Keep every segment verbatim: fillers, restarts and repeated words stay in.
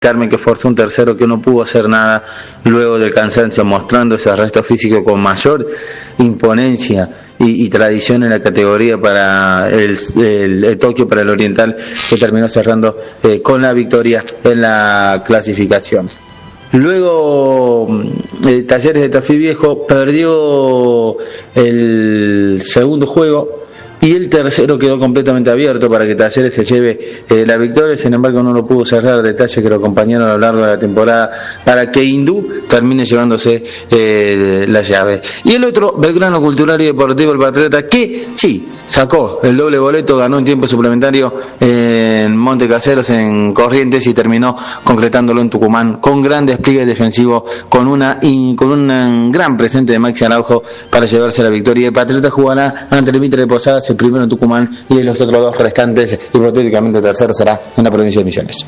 Carmen, que forzó un tercero que no pudo hacer nada luego del cansancio, mostrando ese arresto físico con mayor imponencia y, y tradición en la categoría para el, el, el Tokio, para el Oriental, que terminó cerrando eh, con la victoria en la clasificación. Luego eh, Talleres de Tafí Viejo perdió el segundo juego y el tercero quedó completamente abierto para que Talleres se lleve eh, la victoria. Sin embargo, no lo pudo cerrar, detalles que lo acompañaron a lo largo de la temporada para que Hindú termine llevándose eh, la llave. Y el otro, Belgrano Cultural y Deportivo El Patriota, que sí, sacó el doble boleto, ganó en tiempo suplementario en Monte Caseros, en Corrientes, y terminó concretándolo en Tucumán con gran despliegue defensivo, con una y con un gran presente de Maxi Araujo para llevarse la victoria. El Patriota jugará ante el Mitre de Posadas, el primero en Tucumán, y los otros dos restantes, hipotéticamente el tercero será en la provincia de Misiones.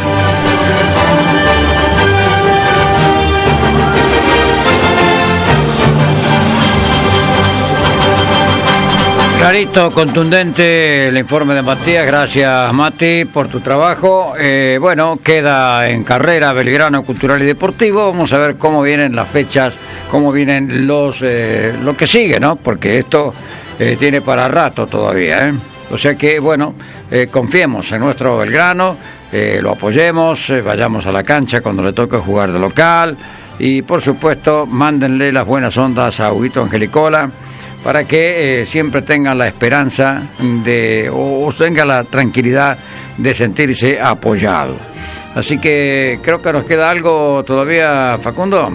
Clarito, contundente el informe de Matías. Gracias, Mati, por tu trabajo. Eh, bueno, queda en carrera Belgrano Cultural y Deportivo. Vamos a ver cómo vienen las fechas, cómo vienen los eh, lo que sigue, ¿no? Porque esto Eh, tiene para rato todavía, ¿eh? O sea que, bueno, eh, confiemos en nuestro Belgrano, eh, lo apoyemos, eh, vayamos a la cancha cuando le toque jugar de local, y por supuesto, mándenle las buenas ondas a Huguito Angelicola para que eh, siempre tengan la esperanza de, o, o tengan la tranquilidad de sentirse apoyado. Así que creo que nos queda algo todavía, Facundo.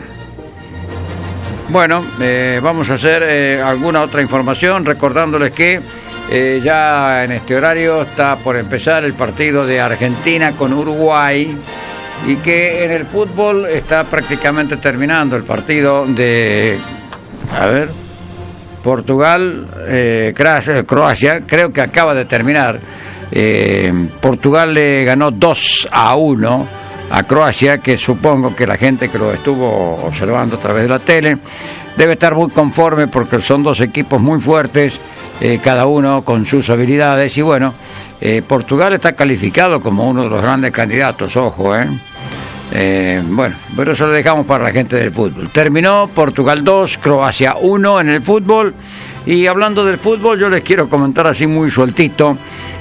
Bueno, eh, vamos a hacer eh, alguna otra información, recordándoles que eh, ya en este horario está por empezar el partido de Argentina con Uruguay, y que en el fútbol está prácticamente terminando el partido de, a ver, Portugal, eh, Croacia, creo que acaba de terminar. Eh, Portugal le ganó dos a uno a Croacia, que supongo que la gente que lo estuvo observando a través de la tele debe estar muy conforme, porque son dos equipos muy fuertes, eh, cada uno con sus habilidades, y bueno, eh, Portugal está calificado como uno de los grandes candidatos, ojo, eh. Eh, bueno, pero eso lo dejamos para la gente del fútbol. Terminó Portugal dos, Croacia uno en el fútbol. Y hablando del fútbol, yo les quiero comentar así muy sueltito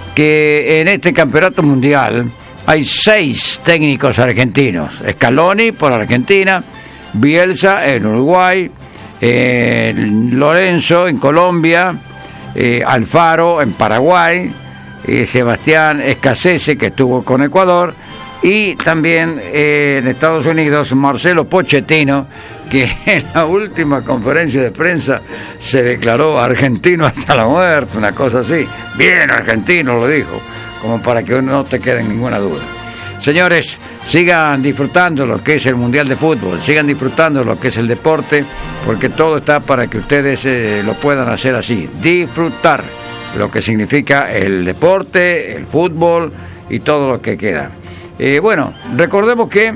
que en este campeonato mundial hay seis técnicos argentinos: Scaloni por Argentina, Bielsa en Uruguay, eh, Lorenzo en Colombia, eh, Alfaro en Paraguay, eh, Sebastián Escacese, que estuvo con Ecuador, y también eh, en Estados Unidos Marcelo Pochettino, que en la última conferencia de prensa se declaró argentino hasta la muerte, una cosa así, bien argentino lo dijo, como para que no te quede ninguna duda. Señores, sigan disfrutando lo que es el Mundial de Fútbol, sigan disfrutando lo que es el deporte, porque todo está para que ustedes eh, lo puedan hacer así, disfrutar lo que significa el deporte, el fútbol y todo lo que queda. Eh, bueno, recordemos que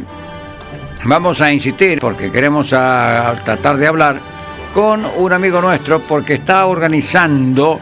vamos a insistir, porque queremos a, a tratar de hablar con un amigo nuestro, porque está organizando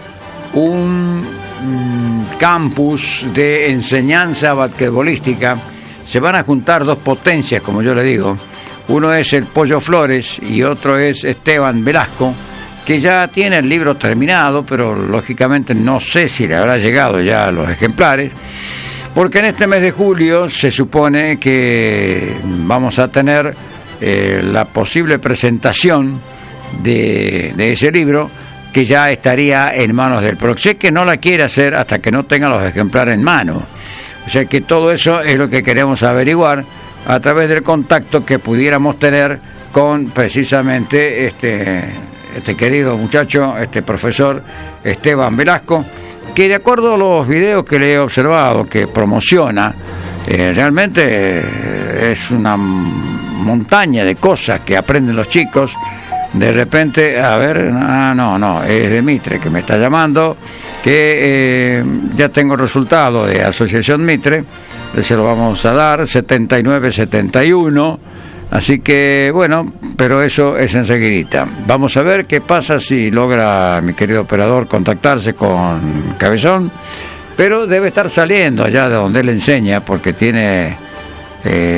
un mm, campus de enseñanza basquetbolística. Se van a juntar dos potencias, como yo le digo. Uno es el Pollo Flores y otro es Esteban Velasco, que ya tiene el libro terminado, pero lógicamente no sé si le habrá llegado ya los ejemplares, porque en este mes de julio se supone que vamos a tener eh, la posible presentación de, de ese libro, que ya estaría en manos del P R O C. Sé que no la quiere hacer hasta que no tenga los ejemplares en mano. O sea que todo eso es lo que queremos averiguar a través del contacto que pudiéramos tener con precisamente este, este querido muchacho, este profesor Esteban Velasco, que de acuerdo a los videos que le he observado que promociona, eh, realmente eh, es una montaña de cosas que aprenden los chicos. De repente, a ver, ah, no, no, es de Mitre que me está llamando, que eh, ya tengo el resultado de Asociación Mitre, se lo vamos a dar, setenta y nueve setenta y uno, así que bueno, pero eso es enseguidita. Vamos a ver qué pasa si logra mi querido operador contactarse con Cabezón, pero debe estar saliendo allá de donde él enseña, porque tiene eh,